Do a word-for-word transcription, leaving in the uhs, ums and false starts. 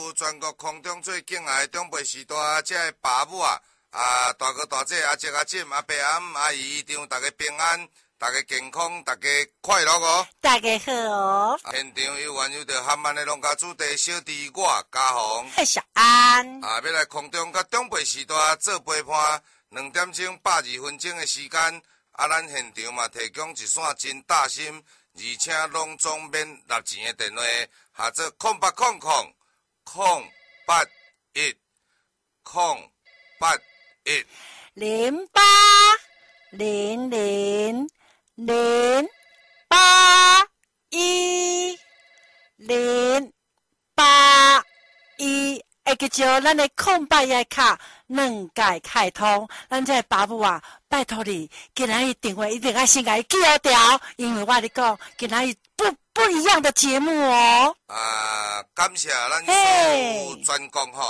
祝全国空中最敬爱的长辈时代，这个爸母啊，啊大哥大姐、阿叔阿婶、阿伯阿姆、阿姨姨丈，大家平安，大家健康，大家快乐哦！ 大家好哦！ 现场有缘有着含慢的农家主题小弟我嘉宏， 嘿小安啊，要来空中甲长辈时代做陪伴，两点钟百二分钟的时间，啊，咱现场嘛提供一线真大心。而且拢总免纳钱的电话，下做空八空空空八一空八一零八零零零八一零八一。会记住咱的空白页卡两界开通，咱这爸母啊，拜托你，今仔日电话一定要先给记好掉，因为我跟你讲，今仔日不不一样的节目哦。 啊，感谢咱所有专工吼。